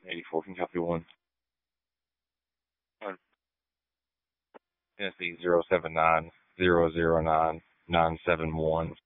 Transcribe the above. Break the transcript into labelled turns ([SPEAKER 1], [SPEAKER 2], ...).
[SPEAKER 1] 84, can you copy one? Tennessee 079 009 971.